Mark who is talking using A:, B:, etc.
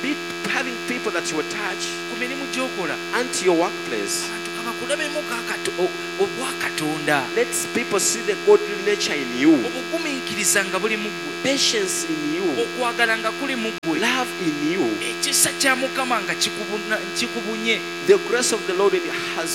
A: having people that you attach
B: ku mirimu gy'okola
A: unto your workplace.
B: abantu kabakulabemu obwakatonda,
A: Let people see the godly nature in you,
B: obugumiikiriza nga buli mu ggwe,
A: patience in you,
B: okwagala nga kuli mu ggwe,
A: love in you,
B: ekisa kya Mukama nga kikubunye.
A: the grace of the Lord has